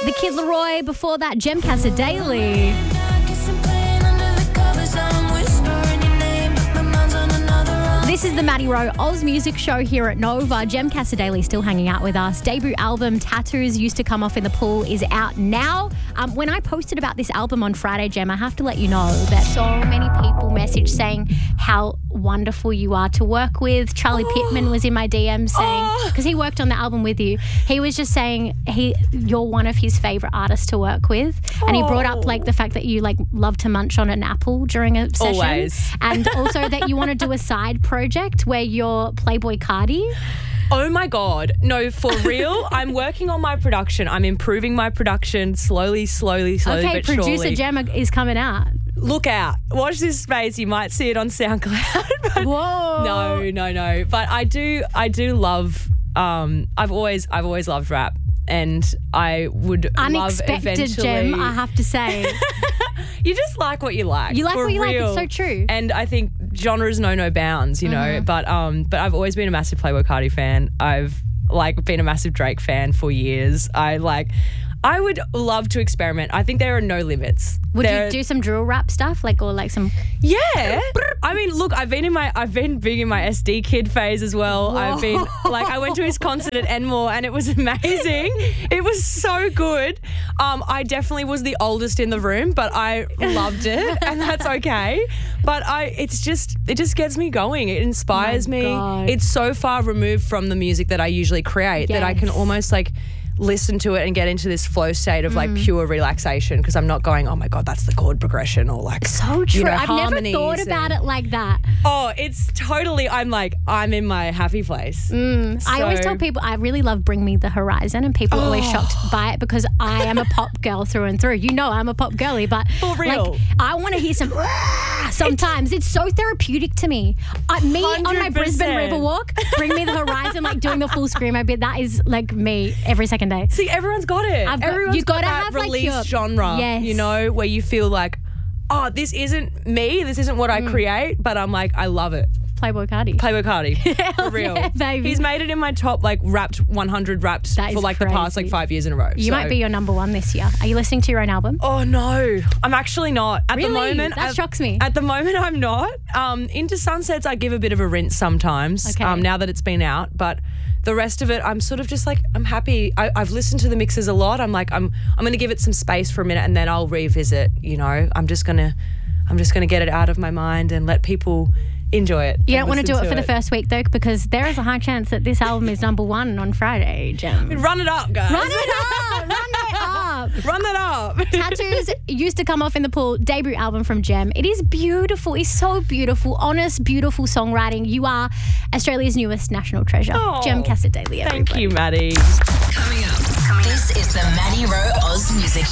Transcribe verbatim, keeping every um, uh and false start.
The Kid Leroy. Before that, Jem Casadei. This is the Maddie Rowe Oz Music Show here at Nova. Jem Casadei still hanging out with us. Debut album, Tattoos, Used to Come Off in the Pool, is out now. Um, when I posted about this album on Friday, Jem, I have to let you know that so many people messaged saying how wonderful you are to work with. Charlie oh. Pittman was in my D Ms saying, because oh. he worked on the album with you, he was just saying he you're one of his favourite artists to work with. Oh. And he brought up like the fact that you like love to munch on an apple during a session. Always. And also that you want to do a side project where you're Playboy Cardi. Oh my God. No, for real. I'm working on my production. I'm improving my production slowly, slowly, slowly, okay, but surely. producer Jem is coming out. Look out. Watch this space. You might see it on SoundCloud. But Whoa. No, no, no. But I do I do love um I've always I've always loved rap. And I would Unexpected, love eventually. Jem, I have to say. You just like what you like. You like for what you real. like. It's so true. And I think genres know no bounds, you know. Mm-hmm. But um, but I've always been a massive Playboy Cardi fan. I've like been a massive Drake fan for years. I like. I would love to experiment. I think there are no limits. Would there you do some drill rap stuff, like or like some? Yeah. I mean, look, I've been in my, I've been big in my S D Kid phase as well. Whoa. I've been like, I went to his concert at Enmore and it was amazing. It was so good. Um, I definitely was the oldest in the room, but I loved it, and that's okay. But I, it's just, it just gets me going. It inspires Oh my me. God. It's so far removed from the music that I usually create that I can Yes. almost like listen to it and get into this flow state of like Mm. pure relaxation because I'm not going, oh my God, that's the chord progression or like So true. you know, I've never harmonies thought about and- it like that. Oh, it's totally, I'm like, I'm in my happy place. Mm. I always So- tell people I really love Bring Me the Horizon, and people are always Oh. shocked by it because I am a pop girl through and through. You know I'm a pop girly, but For real. like I want to hear some sometimes. It's so therapeutic to me. Uh, me on my one hundred Brisbane percent. River walk, Bring Me the Horizon, like doing the full screamo bit, that is like me every second day. See, everyone's got it. I've got- Everyone's you got gotta that have, like, release your- genre, Yes. you know, where you feel like, oh, this isn't me, this isn't what I Mm. create, but I'm like, I love it. Playboy Cardi. Playboy Cardi, for real. yeah, baby. He's made it in my top like wrapped one hundred wrapped That for is like the past crazy. like five years in a row. You So- might be your number one this year. Are you listening to your own album? Oh no, I'm actually not. At Really? the moment, That at- shocks me. At the moment, I'm not. Um, Into Sunsets, I give a bit of a rinse sometimes. Okay. Um, now that it's been out, but the rest of it, I'm sort of just like I'm happy. I, I've listened to the mixes a lot. I'm like I'm I'm gonna give it some space for a minute and then I'll revisit. You know, I'm just gonna I'm just gonna get it out of my mind and let people enjoy it. You and don't want to do listen it for the first week though, because there is a high chance that this album is number one on Friday, Jem. Run it up, guys. Run it up! Run it up! Run that up. Tattoos Used to Come Off in the Pool, debut album from Jem. It is beautiful. It's so beautiful. Honest, beautiful songwriting. You are Australia's newest national treasure. Oh, Jem Casadei. Thank you, Maddie. Coming up. Coming this is the Maddie Rowe Oz Music